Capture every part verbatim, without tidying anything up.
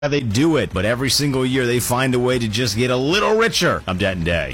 how they do it, but every single year they find a way to just get a little richer. I'm Denton Day.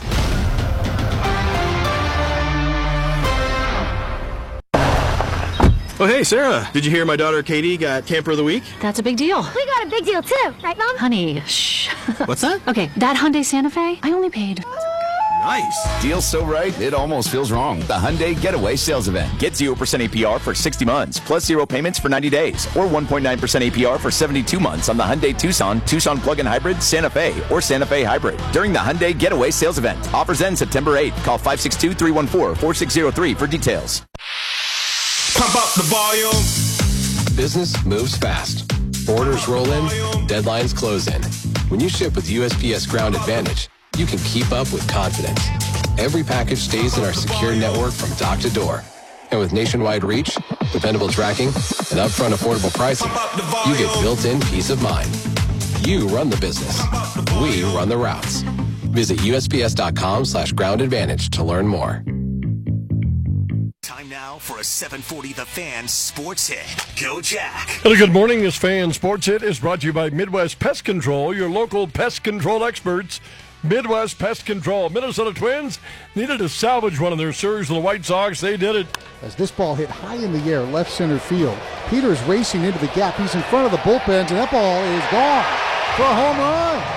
Oh, hey, Sarah. Did you hear my daughter Katie got Camper of the Week? That's a big deal. We got a big deal, too. Right, Mom? Honey, shh. What's that? Okay, that Hyundai Santa Fe, I only paid... Nice. Deal so right, it almost feels wrong. The Hyundai Getaway Sales Event. Get zero percent A P R for sixty months, plus zero payments for ninety days, or one point nine percent A P R for seventy-two months on the Hyundai Tucson, Tucson Plug-in Hybrid, Santa Fe, or Santa Fe Hybrid during the Hyundai Getaway Sales Event. Offers end September eighth. Call five six two, three one four, four six zero three for details. Pump up the volume. Business moves fast. Orders roll in, deadlines close in. When you ship with U S P S Ground Advantage, you can keep up with confidence. Every package stays in our secure network from dock to door. And with nationwide reach, dependable tracking, and upfront affordable pricing, you get built-in peace of mind. You run the business. We run the routes. Visit USPS.com slash ground advantage to learn more. Time now for a seven forty The Fan Sports Hit. Go Jack. Hello, good morning. This Fan Sports Hit is brought to you by Midwest Pest Control, your local pest control experts. Midwest Pest Control. Minnesota Twins needed to salvage one of their series with the White Sox. They did it. As this ball hit high in the air, left center field. Peters racing into the gap. He's in front of the bullpens, and that ball is gone for a home run.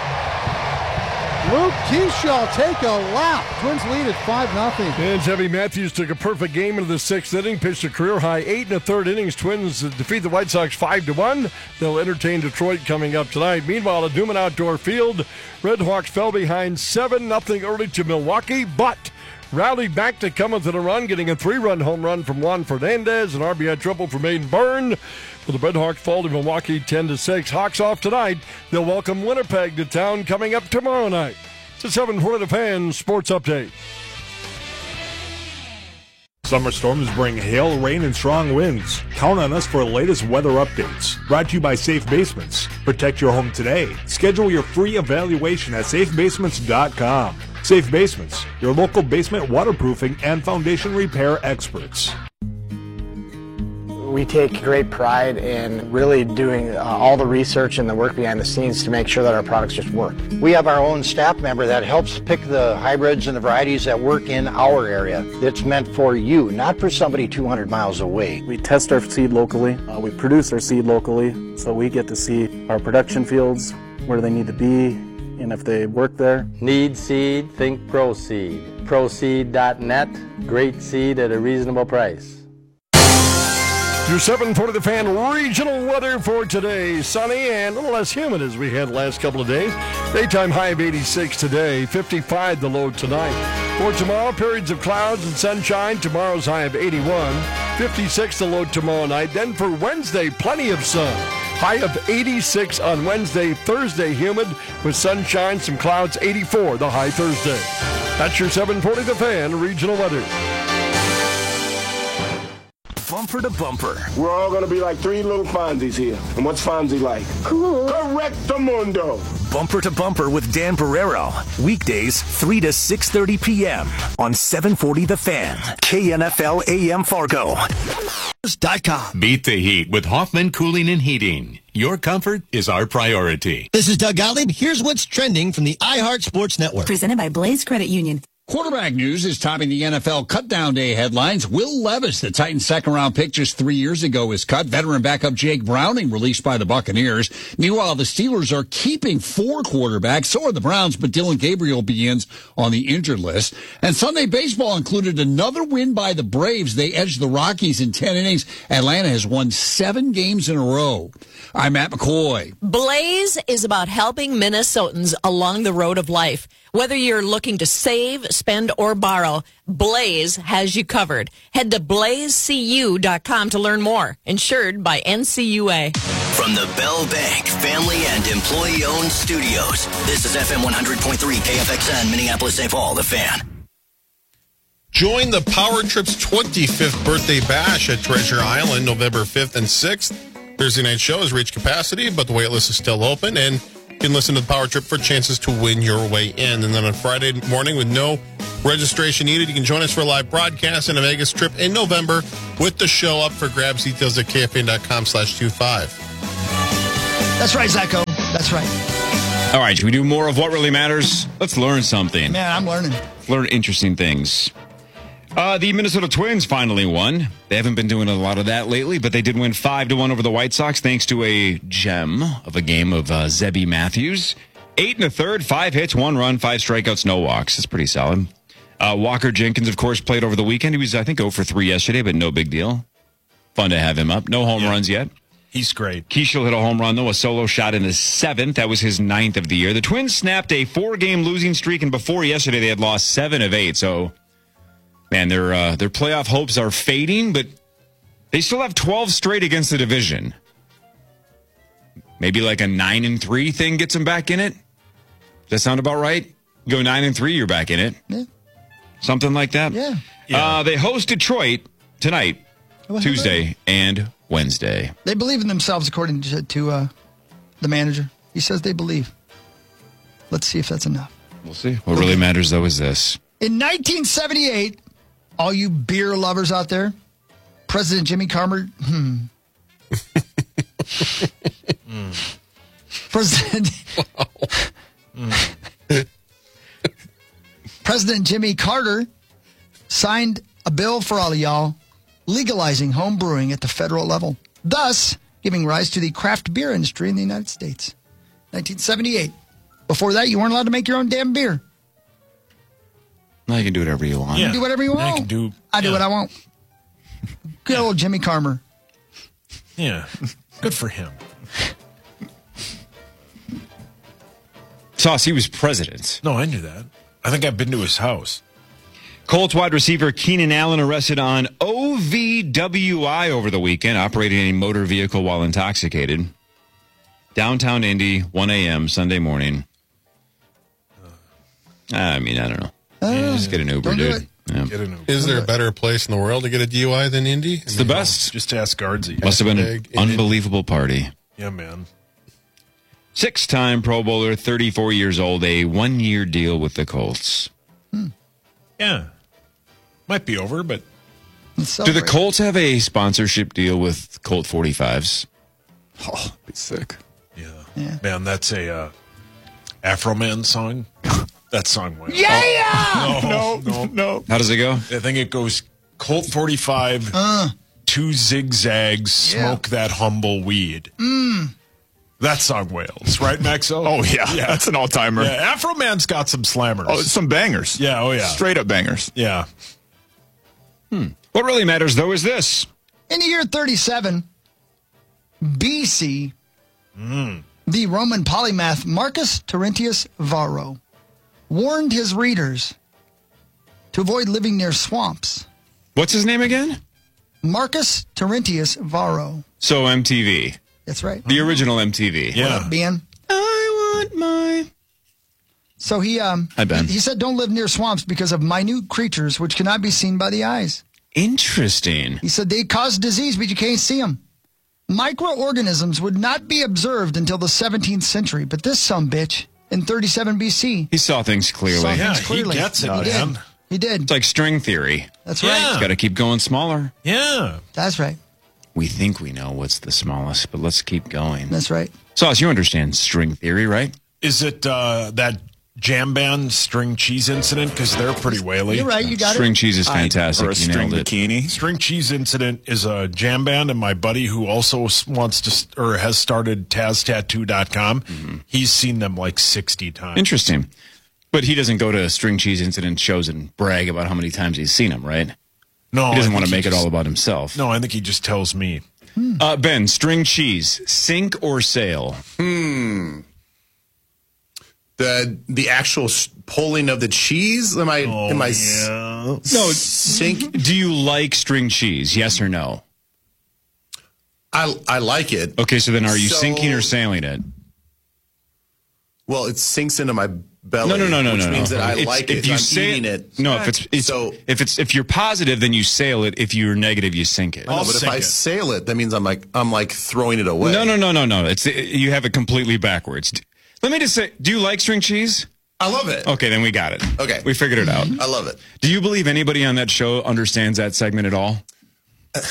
Luke Keeschall take a lap. Twins lead at five nothing. And Jeffy Matthews took a perfect game into the sixth inning, pitched a career-high eight and a third innings. Twins defeat the White Sox five to one. They'll entertain Detroit coming up tonight. Meanwhile, at Newman Outdoor Field, Red Hawks fell behind seven nothing early to Milwaukee, but rallied back to come with a run, getting a three-run home run from Juan Fernandez, an R B I triple from Aiden Byrne. But the Red Hawks fall to Milwaukee ten to six. Hawks off tonight. They'll welcome Winnipeg to town coming up tomorrow night. It's a seven forty The Fan Sports Update. Summer storms bring hail, rain, and strong winds. Count on us for the latest weather updates. Brought to you by Safe Basements. Protect your home today. Schedule your free evaluation at safe basements dot com. Safe Basements, your local basement waterproofing and foundation repair experts. We take great pride in really doing uh, all the research and the work behind the scenes to make sure that our products just work. We have our own staff member that helps pick the hybrids and the varieties that work in our area. It's meant for you, not for somebody two hundred miles away. We test our seed locally. Uh, we produce our seed locally, so we get to see our production fields, where they need to be, and if they work there. Need seed, think ProSeed. ProSeed dot net, great seed at a reasonable price. Your seven forty The Fan regional weather for today. Sunny and a little less humid as we had the last couple of days. Daytime high of eighty-six today, fifty-five the low tonight. For tomorrow, periods of clouds and sunshine. Tomorrow's high of eighty-one, fifty-six the low tomorrow night. Then for Wednesday, plenty of sun. High of eighty-six on Wednesday. Thursday, humid with sunshine, some clouds, eighty-four the high Thursday. That's your seven forty The Fan regional weather. Bumper to bumper. We're all going to be like three little Fonzies here. And what's Fonzie like? Cool. Correctamundo. Bumper to bumper with Dan Barrero. Weekdays, three to six thirty p.m. on seven forty The Fan. K N F L A M Fargo. Dot com. Beat the heat with Hoffman Cooling and Heating. Your comfort is our priority. This is Doug Gottlieb. Here's what's trending from the iHeart Sports Network. Presented by Blaze Credit Union. Quarterback news is topping the N F L cutdown day headlines. Will Levis, the Titans' second-round pick just three years ago, is cut. Veteran backup Jake Browning released by the Buccaneers. Meanwhile, the Steelers are keeping four quarterbacks. So are the Browns, but Dylan Gabriel begins on the injured list. And Sunday baseball included another win by the Braves. They edged the Rockies in ten innings. Atlanta has won seven games in a row. I'm Matt McCoy. Blaze is about helping Minnesotans along the road of life. Whether you're looking to save, spend, or borrow, Blaze has you covered. Head to blaze c u dot com to learn more. Insured by N C U A. From the Bell Bank family and employee-owned studios, this is F M one hundred point three K F X N, Minneapolis, Saint Paul, The Fan. Join the Power Trip's twenty-fifth birthday bash at Treasure Island, November fifth and sixth. Thursday night show has reached capacity, but the wait list is still open, and you can listen to the Power Trip for chances to win your way in. And then on Friday morning, with no registration needed, you can join us for a live broadcast and a Vegas trip in November with the show up for grabs. Details at K F N dot com slash two five. That's right, Zacho. That's right. All right, should we do more of What Really Matters? Let's learn something. Man, I'm learning. Learn interesting things. Uh, the Minnesota Twins finally won. They haven't been doing a lot of that lately, but they did win five to one over the White Sox thanks to a gem of a game of uh, Zebby Matthews. Eight and a third, five hits, one run, five strikeouts, no walks. That's pretty solid. Uh, Walker Jenkins, of course, played over the weekend. He was, I think, oh for three yesterday, but no big deal. Fun to have him up. No home yeah. runs yet. He's great. Keishel hit a home run, though, a solo shot in his seventh. That was his ninth of the year. The Twins snapped a four-game losing streak, and before yesterday, they had lost seven of eight. So, man, their uh, their playoff hopes are fading, but they still have twelve straight against the division. Maybe like a nine and three thing gets them back in it. Does that sound about right? You go nine and three, you're back in it. Yeah. Something like that. Yeah. yeah. Uh, they host Detroit tonight, Tuesday and Wednesday. They believe in themselves, according to, to uh, the manager. He says they believe. Let's see if that's enough. We'll see. What really matters, though, is this. In nineteen seventy-eight, all you beer lovers out there, President Jimmy Carter, hmm. mm. President, mm. President Jimmy Carter signed a bill for all of y'all legalizing home brewing at the federal level, thus giving rise to the craft beer industry in the United States. nineteen seventy-eight. Before that, you weren't allowed to make your own damn beer. Now you can do whatever you want. You can do whatever you want. You can do, I do yeah. what I want. Good old Jimmy Carter. Yeah. Good for him. Sauce, he was president. No, I knew that. I think I've been to his house. Colts wide receiver Keenan Allen arrested on O V W I over the weekend, operating a motor vehicle while intoxicated. Downtown Indy, one a.m. Sunday morning. I mean, I don't know. Uh, Just get an Uber, dude. Yeah. Get an Uber. Is there a better place in the world to get a D U I than Indy? It's the best. Just ask Guardsy. Must have been an unbelievable party. Yeah, man. Six-time Pro Bowler, thirty-four years old, a one-year deal with the Colts. Hmm. Yeah. Might be over, but... Do the Colts have a sponsorship deal with Colt forty-fives? Oh, be sick. Yeah. yeah. Man, that's a uh, Afro Man song. That song went. Yeah! Oh, no, no, no. How does it go? I think it goes Colt forty-five, uh, two zigzags, yeah. smoke that humble weed. Mm. That song wails, right, Maxo? Oh, yeah. yeah. That's an all-timer. Yeah, Afro Man's got some slammers. Oh, some bangers. Yeah, oh, yeah. Straight up bangers. Yeah. Hmm. What really matters, though, is this. In the year thirty-seven, B C, mm. the Roman polymath Marcus Terentius Varro warned his readers to avoid living near swamps. What's his name again? Marcus Terentius Varro. So M T V. That's right. The original M T V. Yeah. What up, Ben? I want my... So he, um, Hi, Ben. he, he said don't live near swamps because of minute creatures which cannot be seen by the eyes. Interesting. He said they cause disease, but you can't see them. Microorganisms would not be observed until the seventeenth century, but this sumbitch in thirty-seven B C He saw things clearly. Saw Yeah, things clearly. he gets it, he man. Did. He did. It's like string theory. That's Yeah. right. It's got to keep going smaller. Yeah. That's right. We think we know what's the smallest, but let's keep going. That's right. Sauce, you understand string theory, right? Is it uh, that jam band string cheese incident? Because they're pretty whaley. You're right. You got String it. cheese is fantastic. Or a You string nailed it. bikini. String cheese incident is a jam band, and my buddy who also wants to st- or has started Taz Tattoo dot com, mm-hmm. he's seen them like sixty times. Interesting. But he doesn't go to string cheese incident shows and brag about how many times he's seen them, right? No, He doesn't I want to think make he it just- all about himself. No, I think he just tells me. Uh, Ben, string cheese, sink or sail? Hmm. The the actual s- pulling of the cheese. Am I? Oh, am I? yeah. s- No, sink. Do you like string cheese? Yes or no? I I like it. Okay, so then are you So- sinking or sailing it? Well, it sinks into my belly. No, no, no, no, which no. means no. that I It's- like it. If you I'm sail, eating it. no, if it's, it's So- if it's if you're positive, then you sail it. If you're negative, you sink it. I know, but if sink I it. sail it, that means I'm like I'm like throwing it away. No, no, no, no, no. It's you have it completely backwards. Let me just say, do you like string cheese? I love it. Okay, then we got it. Okay. We figured it out. I love it. Do you believe anybody on that show understands that segment at all?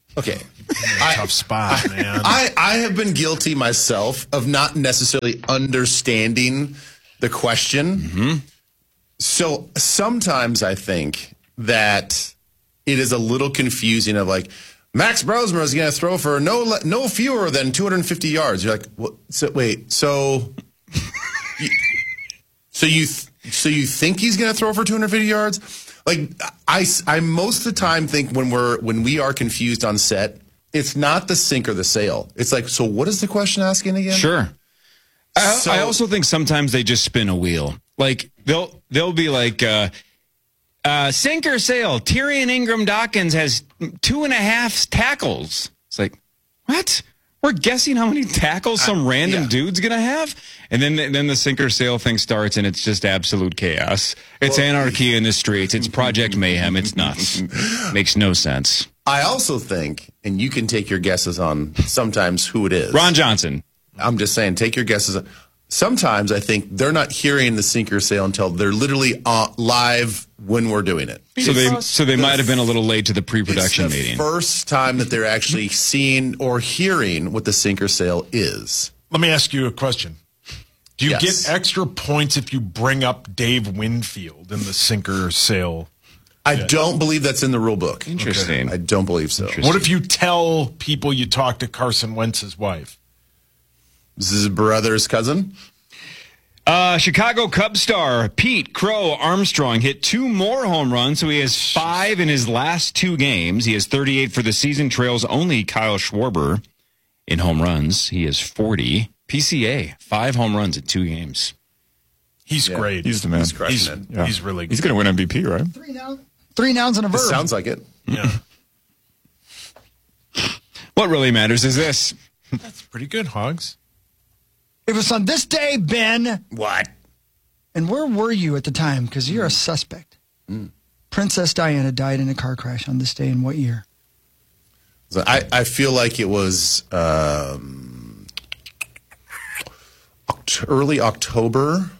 Okay. Tough spot, man. I, I have been guilty myself of not necessarily understanding the question. Mm-hmm. So sometimes I think that it is a little confusing of like, Max Brosmer is going to throw for no le- no fewer than two hundred fifty yards. You're like, what? So, wait, so you, so you th- so you think he's going to throw for two hundred fifty yards? Like I, I most of the time think when we're when we are confused on set, it's not the sink or the sail. It's like, so what is the question asking again? Sure. I, So- I also think sometimes they just spin a wheel. Like they'll they'll be like uh, uh, sink or sail. Tyrion Ingram Dawkins has two and a half tackles. It's like what? We're guessing how many tackles some random yeah. dude's gonna have, and then then the sink or sail thing starts, and it's just absolute chaos. It's Well- anarchy in the streets. It's Project Mayhem. It's nuts. Makes no sense. I also think, and you can take your guesses on sometimes who it is. Ron Johnson. I'm just saying, take your guesses. Sometimes I think they're not hearing the sink or sail until they're literally uh, live when we're doing it. So they so they might have been a little late to the pre-production It's the meeting. first time that they're actually seeing or hearing what the sink or sail is. Let me ask you a question. Do you Yes. get extra points if you bring up Dave Winfield in the sinker sail? I don't believe that's in the rule book. Interesting. I don't believe so. What if you tell people you talked to Carson Wentz's wife? This is his brother's cousin? Uh, Chicago Cubs star Pete Crow Armstrong hit two more home runs, so he has five in his last two games. He has thirty-eight for the season, trails only Kyle Schwarber in home runs. He has forty. P C A, five home runs in two games. He's great. He's the man. He's crushing He's, it. Yeah. he's really good. He's going to win M V P, right? Three, noun, three nouns and a It verb. sounds like it. Yeah. What really matters is this. That's pretty good, Hogs. It was on this day, Ben. What? And where were you at the time? Because you're a suspect. Mm. Princess Diana died in a car crash on this day in what year? So I, I feel like it was um, oct- early October.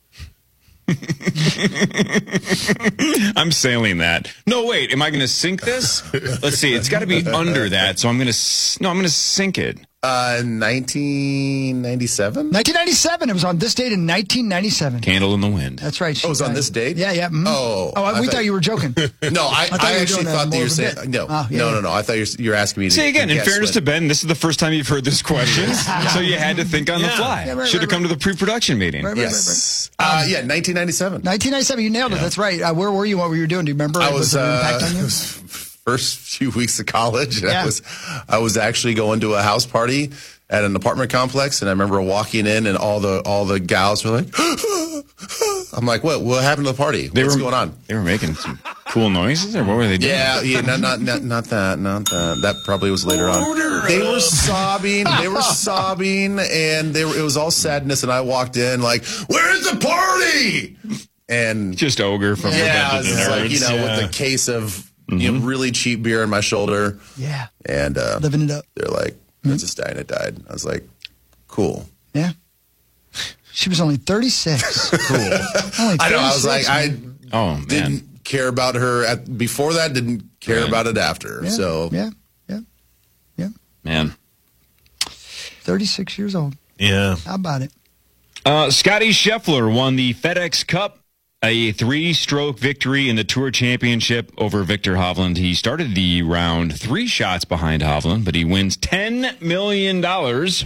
I'm sailing that. No, wait. Am I going to sink this? Let's see. It's got to be under that. So I'm going to. No, I'm going to sink it. Uh, nineteen ninety-seven? nineteen ninety-seven. It was on this date in nineteen ninety-seven. Candle in the wind. That's right. Oh, it was on died. this date? Yeah, yeah. mhm. Oh, oh, I we thought- thought you were joking. No, I, thought I, you were actually doing a thought that more you were of a saying bit. no, Oh, yeah, no, yeah. no, no. I thought you're you're asking me. To, Say again. to In guess fairness when- to Ben, this is the first time you've heard this question, so you had to think on the Yeah. fly. Yeah, right, Should have right, come to the pre-production meeting. Right, right, Yes. Uh, yeah, nineteen ninety-seven. nineteen ninety-seven. You nailed it. That's right. Uh, where were you? What were you doing? Do you remember? I was, it an impact uh, on it you? was first few weeks of college. Yeah. I was I was actually going to a house party at an apartment complex, and I remember walking in, and all the all the gals were like, "I'm like, what? What happened to the party? They What's were, going on?" They were making some cool noises, or what were they doing? Yeah, yeah, not not not not that, not that. That probably was later on. They were sobbing, they were sobbing, and they were. It was all sadness. And I walked in like, "Where's the party?" And Just ogre from yeah, I Revenge was of the like, you Nerds. know, Yeah. with a case of you know, really cheap beer on my shoulder, Yeah. and uh, Living it up. they're like, "Princess Diana died." I was like, "Cool." Yeah. She was only thirty-six. Cool. Only I know. I was like, thirty-six, I man. Oh man. didn't care about her at before that. Didn't care Right. about it after. Yeah, So yeah, yeah, yeah. Man. thirty-six years old. Yeah. How about it? Uh, Scotty Scheffler won the FedEx Cup, a three-stroke victory in the Tour Championship over Victor Hovland. He started the round three shots behind Hovland, but he wins ten million dollars.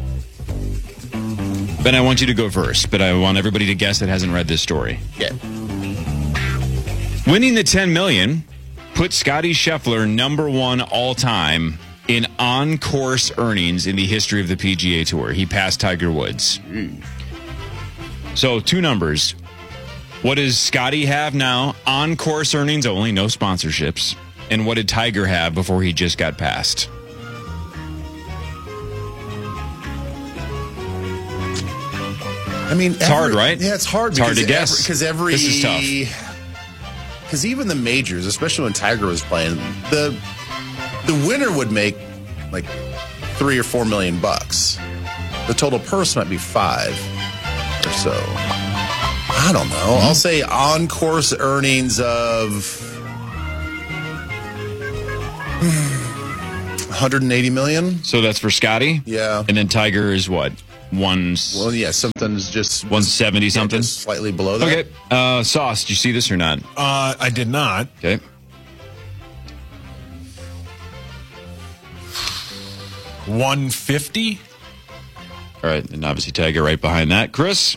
Ben, I want you to go first, but I want everybody to guess that hasn't read this story. yeah. Winning the ten million dollars put Scotty Scheffler number one all-time in on-course earnings in the history of the P G A Tour. He passed Tiger Woods. So, two numbers. What does Scotty have now? On-course earnings only, no sponsorships. And what did Tiger have before he just got passed? I mean, It's hard, right? Yeah, it's hard. It's hard to because guess. Because every, This is tough. Because even the majors, especially when Tiger was playing, the the winner would make like three or four million bucks. The total purse might be five or so. I don't know. Mm-hmm. I'll say on course earnings of one hundred eighty million. So that's for Scotty? Yeah. And then Tiger is what? One. Well, yeah, something's just one seventy something, just slightly below that. Okay, uh, Sauce, did you see this or not? Uh, I did not. Okay. one fifty. All right, and obviously Tiger right behind that. Chris?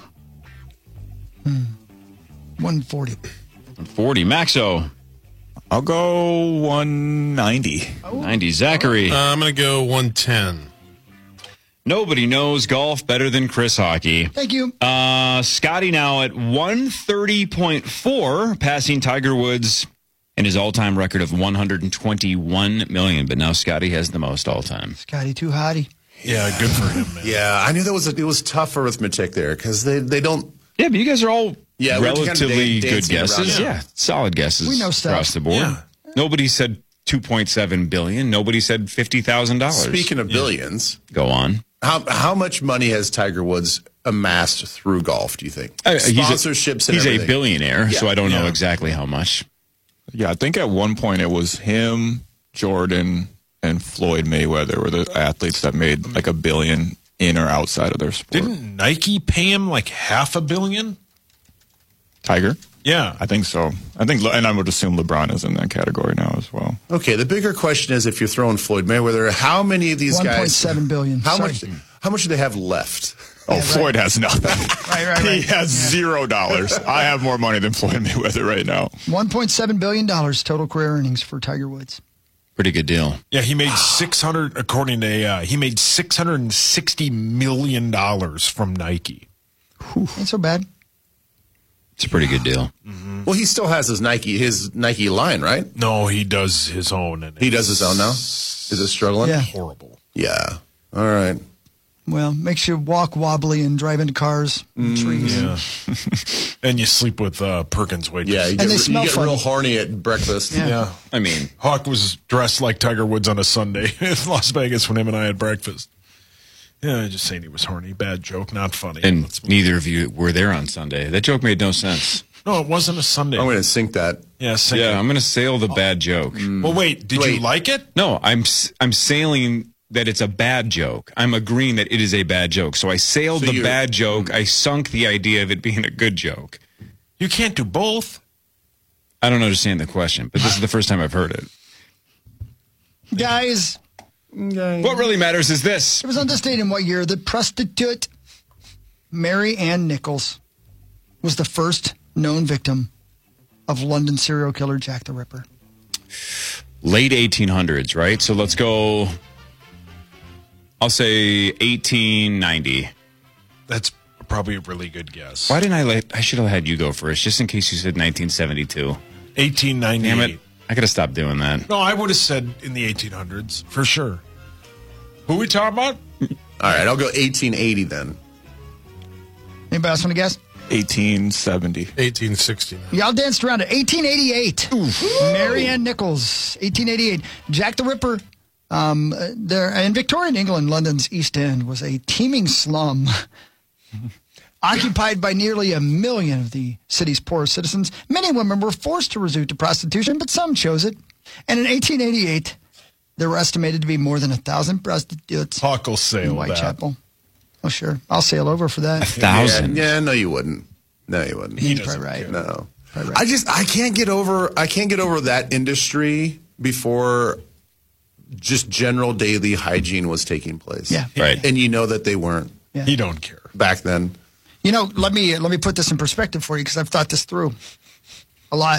Hmm. one forty. one forty. Maxo? I'll go one ninety. ninety. Zachary? Uh, I'm going to go one ten. Nobody knows golf better than Chris Hockey. Thank you. Uh, Scotty now at one thirty point four, passing Tiger Woods and his all-time record of one hundred twenty-one million. But now Scotty has the most all-time. Scotty too hottie. Yeah, good for him, man. Yeah, I knew that was a, it was tough arithmetic there because they, they don't. Yeah, but you guys are all yeah, we're kind of relatively dan- good dancing around guesses. it. Yeah, solid guesses We know stuff. across the board. Yeah. Nobody said two point seven billion dollars. Nobody said fifty thousand dollars. Speaking of billions, go on. How how much money has Tiger Woods amassed through golf? Do you think Uh, he's a- sponsorships? and He's a everything. billionaire, Yeah. so I don't know Yeah. exactly how much. Yeah, I think at one point it was him, Jordan, and Floyd Mayweather were the athletes that made like a billion in or outside of their sport. Didn't Nike pay him like half a billion? Tiger? Yeah. I think so. I think, and I would assume LeBron is in that category now as well. Okay, the bigger question is if you're throwing Floyd Mayweather, how many of these one guys? point seven billion. How Sorry. much? How much do they have left? Oh, Floyd has nothing. Right, right, He right. has zero dollars. I have more money than Floyd Mayweather right now. one point seven billion dollars total career earnings for Tiger Woods. Pretty good deal. Yeah, he made six hundred. According to uh, he made six hundred and sixty million dollars from Nike. Ain't so bad. It's a pretty good deal. Well, he still has his Nike his Nike line, right? No, he does his own. And He does his own now. Is it struggling? Yeah. Horrible. Yeah. All right. Well, makes you walk wobbly and drive into cars, and trees. Yeah. And you sleep with uh, Perkins waitress. Yeah, you And get, they you smell get funny. real horny at breakfast. Yeah. Yeah. I mean, Hawk was dressed like Tiger Woods on a Sunday in Las Vegas when him and I had breakfast. Yeah, I just saying he was horny. Bad joke, not funny. and Let's move- neither of you were there on Sunday. That joke made no sense. no, it wasn't a Sunday. I'm going to sync that. yeah, same. Yeah, I'm going to sail the bad joke. Well, wait, did you Wait. like it? No, I'm s- I'm sailing that it's a bad joke. I'm agreeing that it is a bad joke. So I sailed So the you're- bad joke. I sunk the idea of it being a good joke. You can't do both. I don't understand the question, but this is the first time I've heard it. Guys, What really matters is this. it was on this date in what year the prostitute Mary Ann Nichols was the first known victim of London serial killer Jack the Ripper. Late eighteen hundreds, right? So let's go, I'll say eighteen ninety. That's probably a really good guess. Why didn't I let, I should have had you go first, just in case you said nineteen seventy-two. eighteen ninety-eight. Damn it. I got to stop doing that. No, I would have said in the eighteen hundreds for sure. Who we talking about? All right, I'll go eighteen eighty then. Anybody else want to guess? eighteen seventy. eighteen sixty. Y'all danced around it. eighteen eighty-eight. Mary Ann Nichols, eighteen eighty-eight. Jack the Ripper. Um, uh, there in Victorian England, London's East End was a teeming slum occupied by nearly a million of the city's poorest citizens. Many women were forced to resort to prostitution, but some chose it. And in eighteen eighty-eight, there were estimated to be more than a thousand prostitutes Hawk will in sail that. Whitechapel. Oh, sure. I'll sail over for that. Thousand. Yeah, yeah, no, you wouldn't. No, you wouldn't. He's probably right. No. Probably right. I just I can't get over I can't get over that industry before just general daily hygiene was taking place. Yeah. Right. And you know that they weren't Yeah. He don't care. back then. You know, let me let me put this in perspective for you because I've thought this through a lot,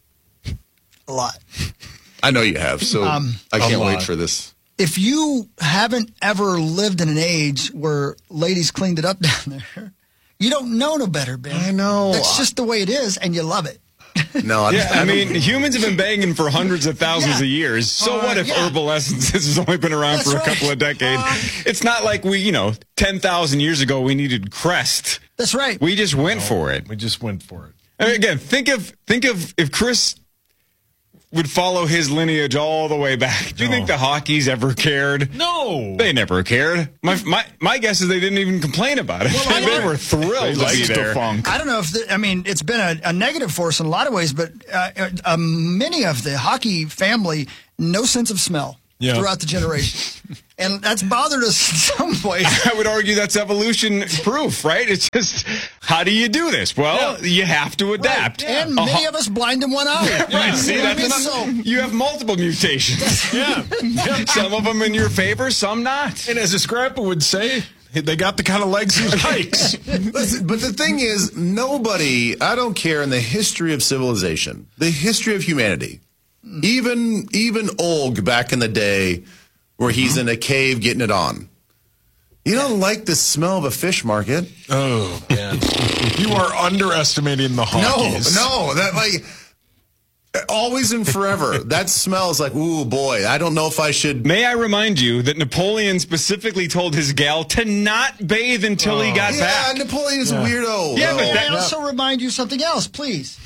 a lot. I know you have. So Um, I a can't wait lot. for this. If you haven't ever lived in an age where ladies cleaned it up down there, you don't know no better, Ben. I know. That's just the way it is, and you love it. No, I, Yeah, I mean, humans have been banging for hundreds of thousands Yeah. of years. So Uh, what if yeah. herbal essences has only been around That's for a right. couple of decades? it's not like we, you know, ten thousand years ago we needed Crest. That's right. We just went for it. We just went for it. I mean, again, think of think of if Chris would follow his lineage all the way back. Do you No. think the Hockeys ever cared? No. They never cared. My my my guess is they didn't even complain about it. I they don't- were thrilled to be liked the there. funk. I don't know if the, I mean it's been a, a negative force in a lot of ways, but uh, uh, many of the hockey family, no sense of smell. Yeah. throughout the generations. And that's bothered us in some ways. I would argue that's evolution proof, right? It's just, how do you do this? Well, yeah. you have to adapt. Right. And many uh-huh. of us blind in one eye. Right. See, you know that's I mean? enough. So, you have multiple mutations. Yeah. Some of them in your favor, some not. And as his grandpa would say, they got the kind of legs he likes. Listen, but the thing is, nobody, I don't care in the history of civilization, the history of humanity, even even Olg back in the day where he's in a cave getting it on. You don't like the smell of a fish market. Oh, man. You are underestimating the Hawkeyes. No, no, that like... Always and forever. That smells like, ooh, boy, I don't know if I should... May I remind you that Napoleon specifically told his gal to not bathe until oh. he got yeah, back. Yeah, Napoleon's yeah. a weirdo. Yeah, but that... I also remind you something else, please.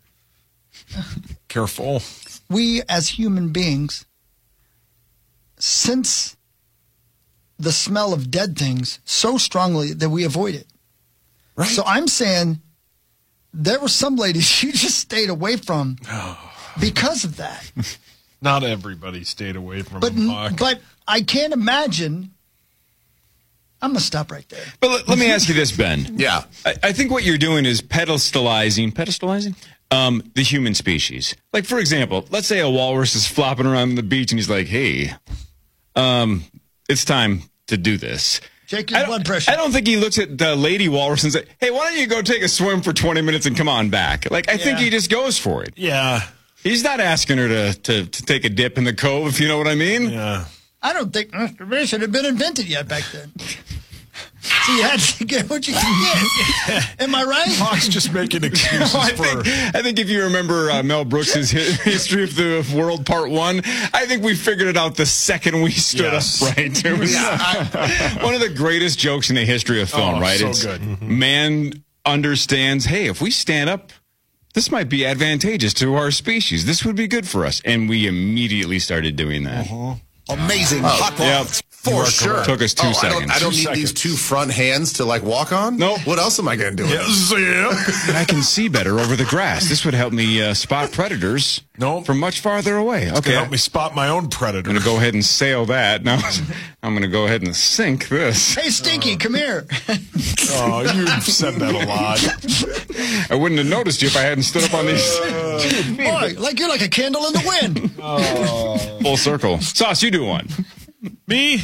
Careful. We, as human beings, sense the smell of dead things so strongly that we avoid it. Right. So I'm saying... There were some ladies you just stayed away from because of that. Not everybody stayed away from but, him, Hawk. But I can't imagine. I'm going to stop right there. But let, let me ask you this, Ben. Yeah. I, I think what you're doing is pedestalizing, pedestalizing um, the human species. Like, for example, let's say a walrus is flopping around on the beach and he's like, hey, um, it's time to do this. Check your blood pressure. I don't think he looks at the lady walrus and says, hey, why don't you go take a swim for twenty minutes and come on back? Like, I yeah. think he just goes for it. Yeah. He's not asking her to, to, to take a dip in the cove, if you know what I mean. Yeah. I don't think masturbation had been invented yet back then. So you had to get what you can get. Am I right? Hawk's just making excuses no, I for... Think, I think if you remember uh, Mel Brooks' History of the World Part one, I think we figured it out the second we stood yes. up, right? It was yeah. one of the greatest jokes in the history of film, oh, right? so it's good. Mm-hmm. Man understands, hey, if we stand up, this might be advantageous to our species. This would be good for us. And we immediately started doing that. Uh-huh. Amazing. Oh, hot yep. For sure. Took us two oh, seconds. I don't, I don't need seconds. these two front hands to like walk on. Nope. What else am I going to do? Yes, yeah. I can see better over the grass. This would help me uh, spot predators nope. from much farther away. It's okay. Help me spot my own predator. I'm going to go ahead and sail that. Now I'm going to go ahead and sink this. Hey, Stinky, uh, come here. Oh, you've said that a lot. I wouldn't have noticed you if I hadn't stood up on these. Uh, boy, like you're like a candle in the wind. Oh. Full circle. Sauce, you do one. Me?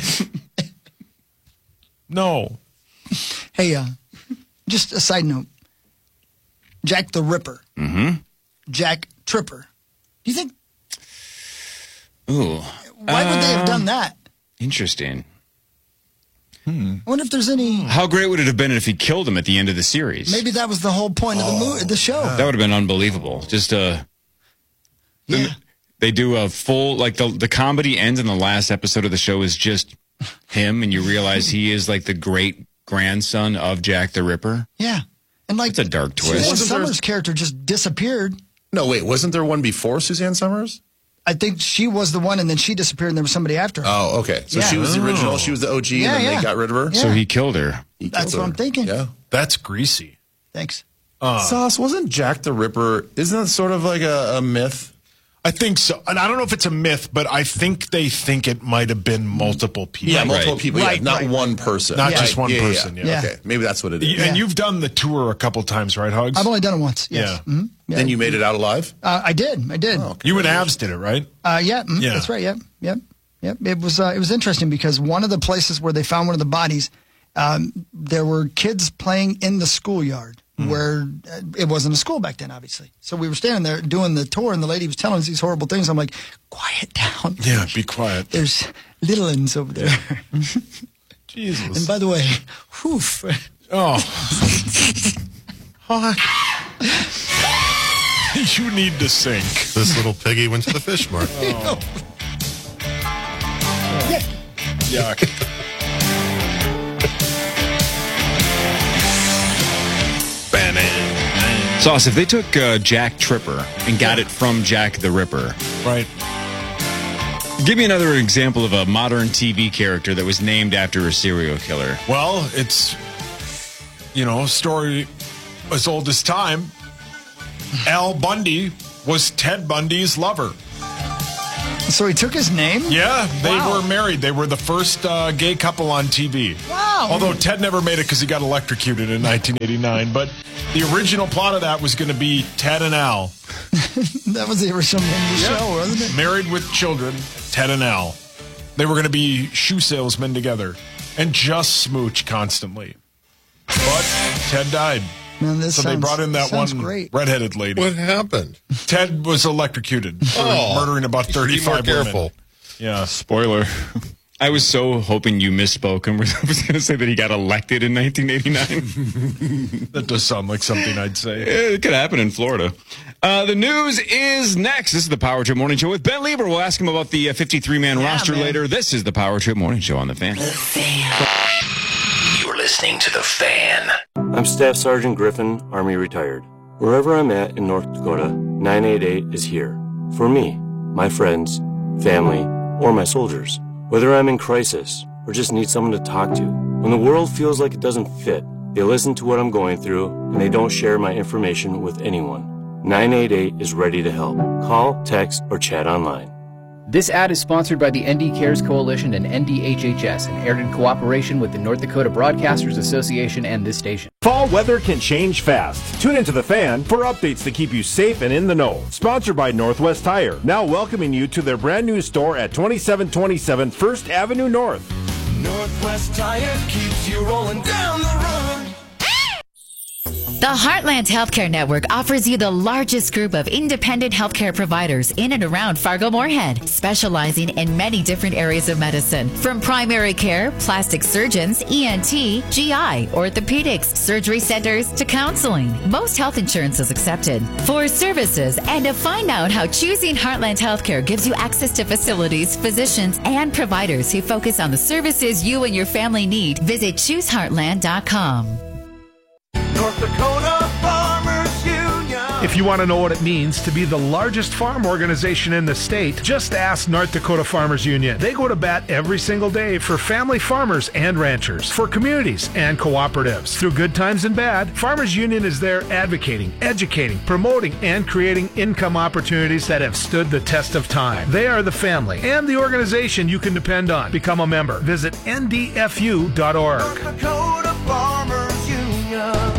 No. Hey, uh, just a side note. Jack the Ripper. Mm-hmm. Jack Tripper. Do you think? Ooh. Why would they have done that? Interesting. Hmm. I wonder if there's any. How great would it have been if he killed him at the end of the series? Maybe that was the whole point oh, of the movie, the show. That would have been unbelievable. Just uh, yeah. They do a full, like the the comedy ends in the last episode of the show is just him, and you realize he is like the great grandson of Jack the Ripper. Yeah, and like it's a dark twist. Suzanne Summers' character just disappeared. No, wait, wasn't there one before Suzanne Summers? I think she was the one, and then she disappeared, and there was somebody after her. Oh, okay. So yeah. she was the original, she was the O G, yeah, and then yeah. they got rid of her? Yeah. So he killed her. He That's killed what her. I'm thinking. Yeah. That's greasy. Thanks. Uh, Sauce, wasn't Jack the Ripper, isn't that sort of like a, a myth? I think so. And I don't know if it's a myth, but I think they think it might have been multiple people. Yeah, multiple right. people. Right, yeah, not right. one person. Not yeah. just one yeah, person. Yeah. Yeah. Okay, maybe that's what it is. And yeah. you've done the tour a couple times, right, Hugs? I've only done it once. Yes. Yeah. Mm-hmm. yeah. Then you made it out alive? Uh, I did. I did. Oh, okay. You and Abs did it, right? Uh, yeah, mm, Yeah. that's right. Yep, yep, yep. It was uh, it was interesting because one of the places where they found one of the bodies, um, there were kids playing in the schoolyard mm. where uh, it wasn't a school back then, obviously. So we were standing there doing the tour, and the lady was telling us these horrible things. I'm like, quiet down. Yeah, be quiet. There's little uns over there. Jesus. And by the way, whoof. Oh. You need to sink. This little piggy went to the fish market. Oh. Yuck. Sauce, if they took uh, Jack Tripper and got it from Jack the Ripper. Right. Give me another example of a modern T V character that was named after a serial killer. Well, it's, you know, a story as old as time. Al Bundy was Ted Bundy's lover. So he took his name? Yeah, they Wow. were married. They were the first uh, gay couple on T V. Wow. Although Ted never made it because he got electrocuted in nineteen eighty-nine. But the original plot of that was going to be Ted and Al. That was the original name of the Yep. show, wasn't it? Married with children, Ted and Al. They were going to be shoe salesmen together and just smooch constantly. But Ted died. Man, this so sounds, they brought in that sounds one great. redheaded lady. What happened? Ted was electrocuted for Oh, murdering about you should be more thirty-five women. careful. Yeah. Spoiler. I was so hoping you misspoke and was going to say that he got elected in nineteen eighty-nine. That does sound like something I'd say. It could happen in Florida. Uh, the news is next. This is the Power Trip Morning Show with Ben Lieber. We'll ask him about the uh, fifty-three man Yeah, roster man. later. This is the Power Trip Morning Show on The Fan. You're listening to The Fan. I'm Staff Sergeant Griffin, Army retired. Wherever I'm at in North Dakota, nine eight eight is here. For me, my friends, family, or my soldiers. Whether I'm in crisis or just need someone to talk to. When the world feels like it doesn't fit, they listen to what I'm going through and they don't share my information with anyone. nine eight eight is ready to help. Call, text, or chat online. This ad is sponsored by the N D Cares Coalition and N D H H S and aired in cooperation with the North Dakota Broadcasters Association and this station. Fall weather can change fast. Tune into The Fan for updates to keep you safe and in the know. Sponsored by Northwest Tire, now welcoming you to their brand new store at twenty-seven twenty-seven First Avenue North. Northwest Tire keeps you rolling down the road. The Heartland Healthcare Network offers you the largest group of independent healthcare providers in and around Fargo-Moorhead, specializing in many different areas of medicine, from primary care, plastic surgeons, E N T, G I, orthopedics, surgery centers, to counseling. Most health insurance is accepted. For services and to find out how choosing Heartland Healthcare gives you access to facilities, physicians, and providers who focus on the services you and your family need, visit choose heartland dot com. North Dakota Farmers Union. If you want to know what it means to be the largest farm organization in the state, just ask North Dakota Farmers Union. They go to bat every single day for family farmers and ranchers, for communities and cooperatives. Through good times and bad, Farmers Union is there advocating, educating, promoting, and creating income opportunities that have stood the test of time. They are the family and the organization you can depend on. Become a member. Visit N D F U dot org. North Dakota Farmers Union.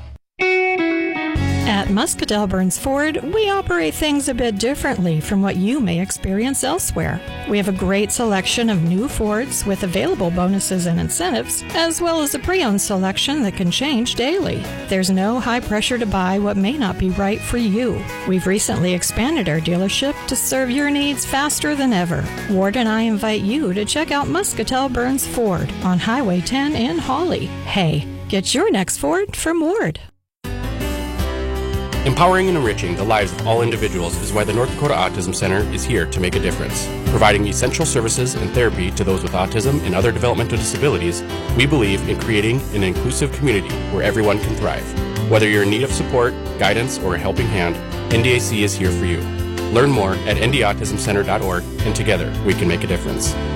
At Muscatel Burns Ford, we operate things a bit differently from what you may experience elsewhere. We have a great selection of new Fords with available bonuses and incentives, as well as a pre-owned selection that can change daily. There's no high pressure to buy what may not be right for you. We've recently expanded our dealership to serve your needs faster than ever. Ward and I invite you to check out Muscatel Burns Ford on Highway ten in Hawley. Hey, get your next Ford from Ward. Empowering and enriching the lives of all individuals is why the North Dakota Autism Center is here to make a difference. Providing essential services and therapy to those with autism and other developmental disabilities, we believe in creating an inclusive community where everyone can thrive. Whether you're in need of support, guidance, or a helping hand, N D A C is here for you. Learn more at N D autism center dot org, and together we can make a difference.